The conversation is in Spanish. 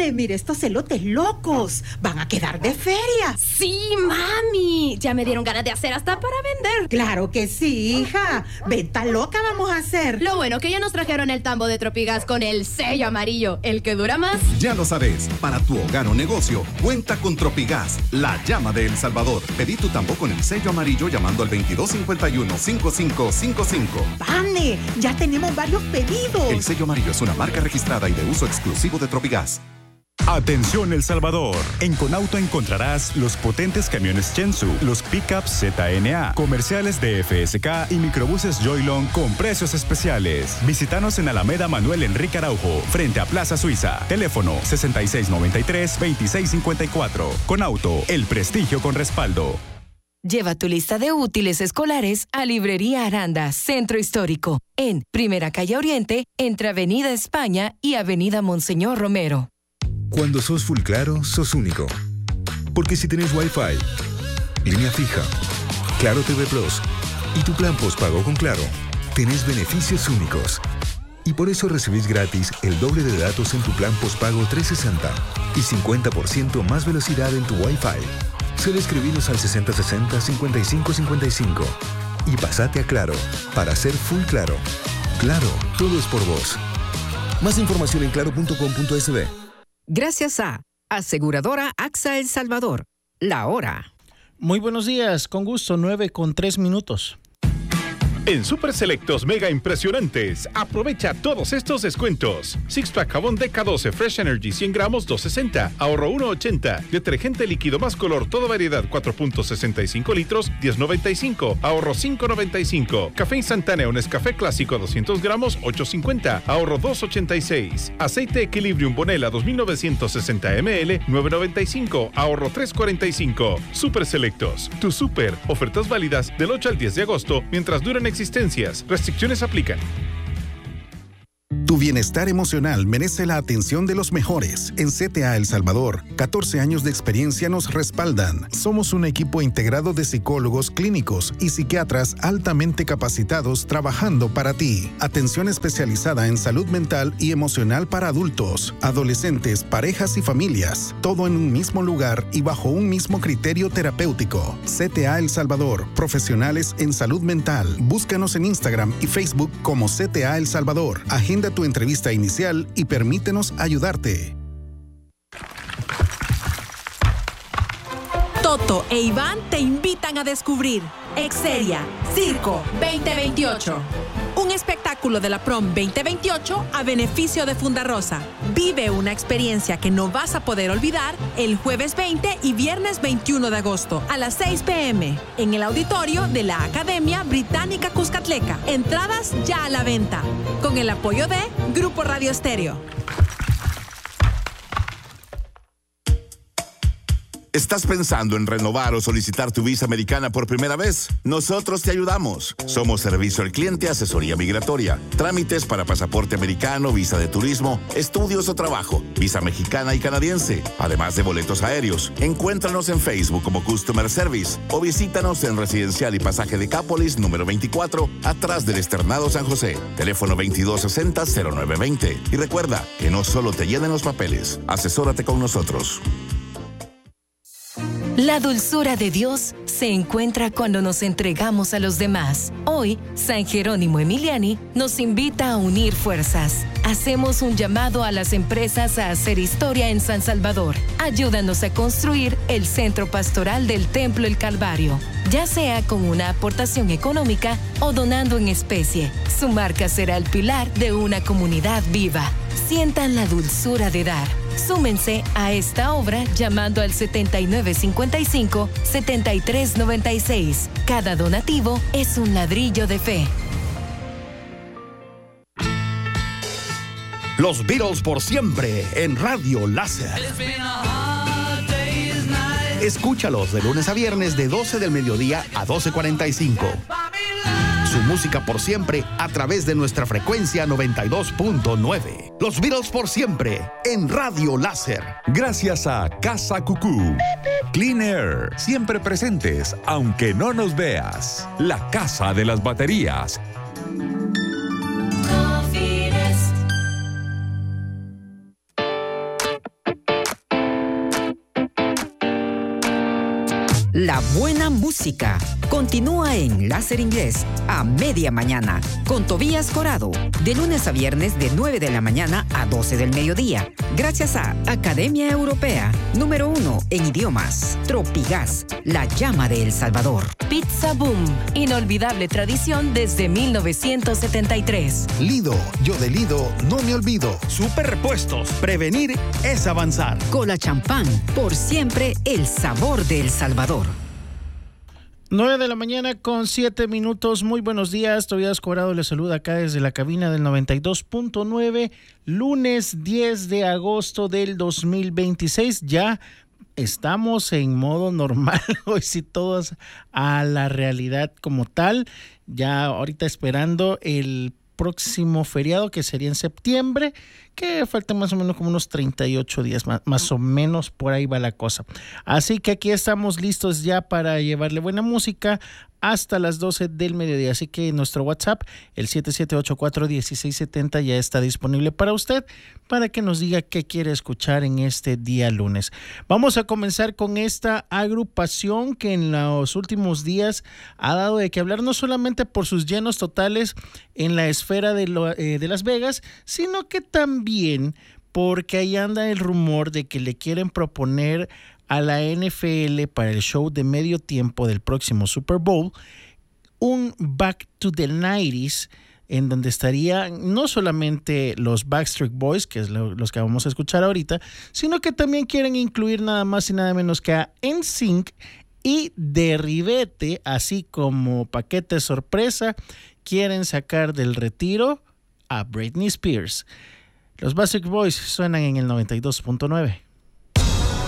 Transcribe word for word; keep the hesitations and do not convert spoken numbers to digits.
Ándele, mire estos elotes locos. Van a quedar de feria. Sí, mami. Ya me dieron ganas de hacer hasta para vender. Claro que sí, hija. Venta loca vamos a hacer. Lo bueno que ya nos trajeron el tambo de Tropigas con el sello amarillo, el que dura más. Ya lo sabes, para tu hogar o negocio, cuenta con Tropigas, la llama de El Salvador. Pedí tu tambo con el sello amarillo llamando al veintidós cincuenta y uno, cincuenta y cinco cincuenta y cinco. ¡Vane! Ya tenemos varios pedidos. El sello amarillo es una marca registrada y de uso exclusivo de Tropigas. Atención El Salvador. En Conauto encontrarás los potentes camiones Chensu, los pickups Z N A, comerciales de F S K y microbuses Joylon con precios especiales. Visítanos en Alameda Manuel Enrique Araujo, frente a Plaza Suiza. Teléfono sesenta y seis noventa y tres, veintiséis cincuenta y cuatro. Conauto, el prestigio con respaldo. Lleva tu lista de útiles escolares a Librería Aranda, Centro Histórico, en Primera Calle Oriente, entre Avenida España y Avenida Monseñor Romero. Cuando sos full claro, sos único. Porque si tenés Wi-Fi, línea fija, Claro T V Plus y tu plan postpago con Claro, tenés beneficios únicos. Y por eso recibís gratis el doble de datos en tu plan postpago trescientos sesenta y cincuenta por ciento más velocidad en tu Wi-Fi. Solo escribinos al sesenta sesenta, cincuenta y cinco cincuenta y cinco y pasate a Claro para ser full claro. Claro, todo es por vos. Más información en claro punto com punto es be. Gracias a Aseguradora AXA El Salvador. La hora. Muy buenos días, con gusto, nueve con tres minutos. En Super Selectos Mega Impresionantes, aprovecha todos estos descuentos. Six Pack jabón D K doce Fresh Energy cien gramos dos sesenta, ahorro uno ochenta. Detergente líquido más color toda variedad cuatro punto sesenta y cinco litros, diez noventa y cinco, ahorro cinco noventa y cinco. Café instantáneo Nescafé clásico doscientos gramos, ocho cincuenta, ahorro dos ochenta y seis. Aceite Equilibrium Bonella dos mil novecientos sesenta mililitros, nueve noventa y cinco, ahorro tres cuarenta y cinco. Super Selectos, tu super. Ofertas válidas del ocho al diez de agosto mientras duran existencias. Restricciones aplican. Tu bienestar emocional merece la atención de los mejores. En C T A El Salvador, catorce años de experiencia nos respaldan. Somos un equipo integrado de psicólogos clínicos y psiquiatras altamente capacitados trabajando para ti. Atención especializada en salud mental y emocional para adultos, adolescentes, parejas y familias. Todo en un mismo lugar y bajo un mismo criterio terapéutico. C T A El Salvador, profesionales en salud mental. Búscanos en Instagram y Facebook como C T A El Salvador. Agenda tu entrevista inicial y permítenos ayudarte. Toto e Iván te invitan a descubrir Exeria Circo veinte veintiocho. Un espectáculo de la Prom veinte veintiocho a beneficio de Fundarosa. Vive una experiencia que no vas a poder olvidar el jueves veinte y viernes veintiuno de agosto a las seis pe eme en el auditorio de la Academia Británica Cuscatleca. Entradas ya a la venta. Con el apoyo de Grupo Radio Estéreo. ¿Estás pensando en renovar o solicitar tu visa americana por primera vez? Nosotros te ayudamos. Somos servicio al cliente, asesoría migratoria, trámites para pasaporte americano, visa de turismo, estudios o trabajo, visa mexicana y canadiense, además de boletos aéreos. Encuéntranos en Facebook como Customer Service o visítanos en Residencial y Pasaje de Cápolis, número veinticuatro, atrás del Externado San José. Teléfono veintidós sesenta, cero nueve veinte. Y recuerda que no solo te llenen los papeles, asesórate con nosotros. La dulzura de Dios se encuentra cuando nos entregamos a los demás. Hoy, San Jerónimo Emiliani nos invita a unir fuerzas. Hacemos un llamado a las empresas a hacer historia en San Salvador. Ayúdanos a construir el centro pastoral del Templo El Calvario, ya sea con una aportación económica o donando en especie. Su marca será el pilar de una comunidad viva. Sientan la dulzura de dar. Súmense a esta obra llamando al setenta y nueve cincuenta y cinco, setenta y tres noventa y seis. Cada donativo es un ladrillo de fe. Los Beatles por siempre en Radio Láser. Escúchalos de lunes a viernes de doce del mediodía a doce cuarenta y cinco. Su música por siempre a través de nuestra frecuencia noventa y dos punto nueve. Los Beatles por siempre en Radio Láser. Gracias a Casa Cucú. Clean Air, siempre presentes, aunque no nos veas. La casa de las baterías. La buena música continúa en Láser Inglés a media mañana con Tobías Corado, de lunes a viernes de nueve de la mañana a doce del mediodía, gracias a Academia Europea, número uno en idiomas. Tropigas, la llama de El Salvador. Pizza Boom, inolvidable tradición desde mil novecientos setenta y tres. Lido, yo de Lido no me olvido. Super Repuestos, prevenir es avanzar. Cola Champán, por siempre el sabor de El Salvador. nueve de la mañana con siete minutos. Muy buenos días. Tobías Corado les saluda acá desde la cabina del noventa y dos punto nueve. Lunes diez de agosto del dos mil veintiséis. Ya estamos en modo normal. Hoy sí todos a la realidad como tal. Ya ahorita esperando el próximo feriado, que sería en septiembre, que faltan más o menos como unos treinta y ocho días, más, más o menos por ahí va la cosa. Así que aquí estamos listos ya para llevarle buena música hasta las doce del mediodía. Así que nuestro WhatsApp, el siete siete ocho cuatro uno seis siete cero, ya está disponible para usted, para que nos diga qué quiere escuchar en este día lunes. Vamos a comenzar con esta agrupación que en los últimos días ha dado de qué hablar, no solamente por sus llenos totales en la esfera de, lo, eh, de Las Vegas, sino que también porque ahí anda el rumor de que le quieren proponer a la N F L para el show de medio tiempo del próximo Super Bowl un Back to the nineties, en donde estarían no solamente los Backstreet Boys, que es lo, los que vamos a escuchar ahorita, sino que también quieren incluir nada más y nada menos que a N Sync y de ribete, así como paquete sorpresa, quieren sacar del retiro a Britney Spears. Los Backstreet Boys suenan en el noventa y dos punto nueve.